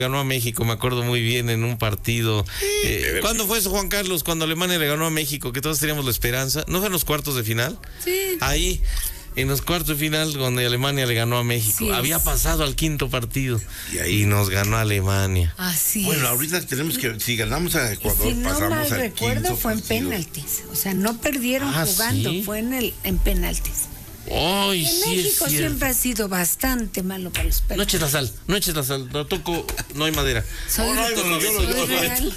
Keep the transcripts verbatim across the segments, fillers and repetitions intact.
ganó a México, me acuerdo muy bien, en un partido. Eh, ¿Cuándo fue eso, Juan Carlos? Cuando Alemania le ganó a México, que todos teníamos la esperanza. ¿No fue en los cuartos de final? Sí. Ahí, en los cuartos de final, donde Alemania le ganó a México. Sí, había pasado al quinto partido y, ahí, y nos ganó Alemania. Así Bueno, es. ahorita tenemos que, si ganamos a Ecuador, si no pasamos mal al recuerdo, quinto fue en partido. penaltis. O sea, no perdieron ah, jugando, ¿sí? fue en el en penaltis. Ay, en sí, México es siempre ha sido bastante malo para los penaltis. No eches la sal, no eches la sal, no toco, no hay madera. Soy, oh, no, de, no, no, yo soy lo, yo real.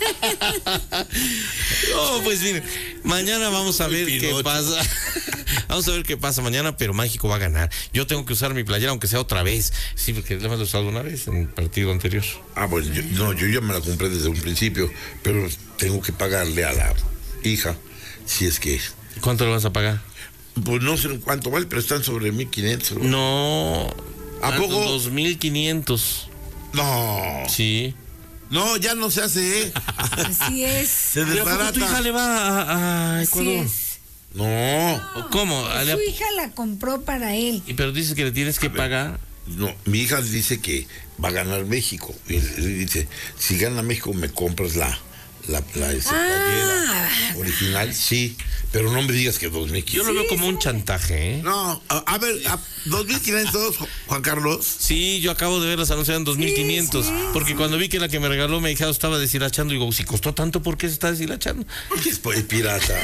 No, pues miren, mañana vamos a ver qué pasa. Vamos a ver qué pasa mañana, pero México va a ganar. Yo tengo que usar mi playera, aunque sea otra vez. Sí, porque la hemos usado una vez en el partido anterior. Ah, pues yo, no, yo ya me la compré desde un principio, pero tengo que pagarle a la hija, si es que... ¿Cuánto le vas a pagar? Pues no sé cuánto vale, pero están sobre mil quinientos. No. ¿A poco? dos mil quinientos. No. Sí. No, ya no se hace, ¿eh? Así es. Se desbarata. ¿Tu hija le va a, a Ecuador? Así es. No. No. ¿Cómo? Su hija la compró para él. Y pero dices que le tienes que pagar. No, mi hija dice que va a ganar México. Y dice, si gana México, me compras la... La, la esa ah. playera original, sí, pero no me digas que dos mil quinientos. Yo lo veo como un chantaje, ¿eh? No, a, a ver, a dos mil quinientos, Juan Carlos. Sí, yo acabo de verlas anunciadas en dos mil quinientos, sí, sí, porque sí. cuando vi que la que me regaló mi hija estaba deshilachando, digo, si costó tanto, ¿por qué se está deshilachando? Porque es pues, pirata.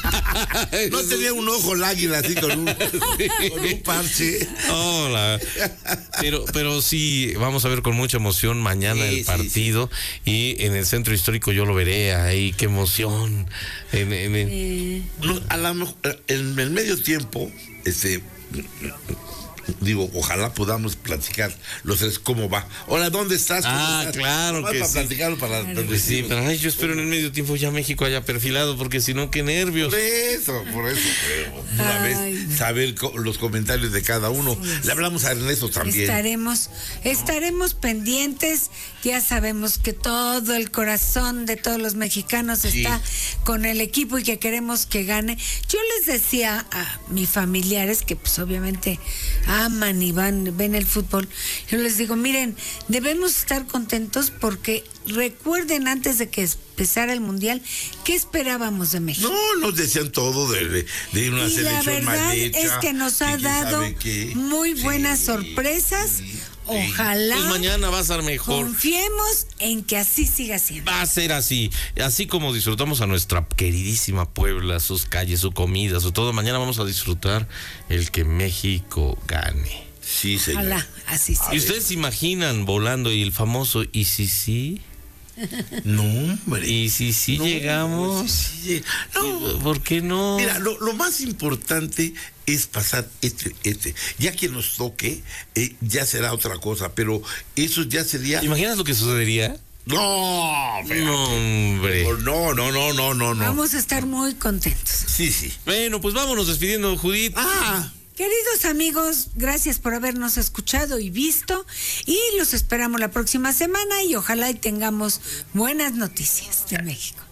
No tenía un ojo el águila así con un, con un parche. Hola. Pero, pero sí, vamos a ver con mucha emoción mañana Sí, el partido, sí, sí. Y en el centro histórico yo lo veré ahí, qué emoción. En, en, en... Eh. No, a la, en el medio tiempo, este, digo, ojalá podamos platicar los tres cómo va. Hola, ¿dónde estás? ¿Cómo Ah, estás? claro que para sí. platicarlo para, Claro. para Sí, pero ay, yo espero en el medio tiempo ya México haya perfilado, porque si no, qué nervios. Por eso, por eso, pero una Ay. vez saber co- los comentarios de cada uno. Sí. Le hablamos a Ernesto también. Estaremos, estaremos pendientes. Ya sabemos que todo el corazón de todos los mexicanos Sí. está con el equipo y que queremos que gane. Yo les decía a mis familiares que pues obviamente aman y van, ven el fútbol. Yo les digo, miren, debemos estar contentos porque recuerden antes de que empezara el mundial, ¿qué esperábamos de México? No, nos decían todo de, de, de una Y la selección verdad mal hecha. es que nos ha quién dado sabe qué. muy buenas Sí, sorpresas. sí, Ojalá Pues mañana va a ser mejor. confiemos en que así siga siendo. Va a ser así, así como disfrutamos a nuestra queridísima Puebla, sus calles, su comida, su todo. Mañana vamos a disfrutar el que México gane. Sí, señor. Ojalá, así sea. ¿Y ustedes se imaginan volando y el famoso y si sí? No, hombre. ¿Y si sí No, llegamos? sí, sí, no. ¿Por qué no? Mira, lo, lo más importante es pasar este, este. Ya que nos toque, eh, ya será otra cosa, pero eso ya sería... ¿Te imaginas lo que sucedería? No, pero- No, hombre. no, no, no, no, no, no. Vamos a estar muy contentos. Sí, sí. Bueno, pues vámonos despidiendo, Judith. Ah, Queridos amigos, gracias por habernos escuchado y visto y los esperamos la próxima semana y ojalá y tengamos buenas noticias de México.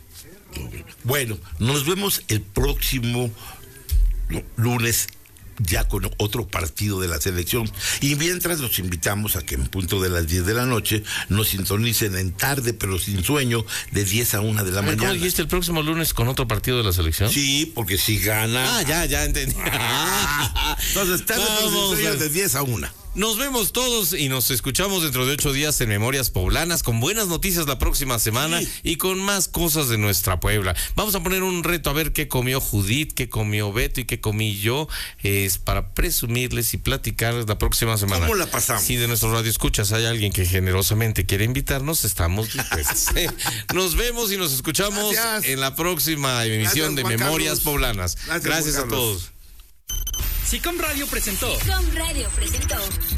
bueno, nos vemos el próximo lu- lunes ya con otro partido de la selección. Y mientras los invitamos a que en punto de las diez de la noche nos sintonicen en Tarde pero sin sueño de diez a una de la ¿Cómo mañana. dijiste el próximo lunes con otro partido de la selección? Sí, porque si gana... Ah, ya, ya entendí. Entonces, Tarde pero sin Vamos sueño a- de diez a una. Nos vemos todos y nos escuchamos dentro de ocho días en Memorias Poblanas con buenas noticias la próxima semana Sí. y con más cosas de nuestra Puebla. Vamos a poner un reto a ver qué comió Judith, qué comió Beto y qué comí yo, es para presumirles y platicar la próxima semana. ¿Cómo la pasamos? Si de nuestro radio escuchas hay alguien que generosamente quiere invitarnos, estamos dispuestos. Nos vemos y nos escuchamos Gracias. en la próxima emisión Gracias, de Juan Memorias Carlos. Poblanas. Gracias, Gracias Juan a Carlos. todos. SICOM Radio presentó SICOM Radio presentó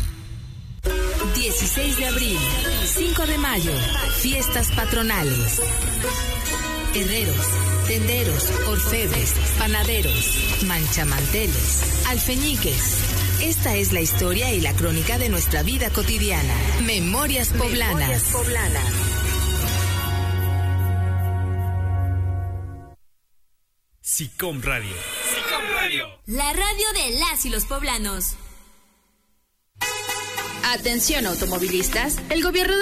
dieciséis de abril, cinco de mayo, fiestas patronales. Herreros, tenderos, orfebres, panaderos, manchamanteles, alfeñiques. Esta es la historia y la crónica de nuestra vida cotidiana. Memorias Poblanas. Memorias Poblanas. SICOM Radio. SICOM Radio. La radio de las y los poblanos. Atención automovilistas, el gobierno de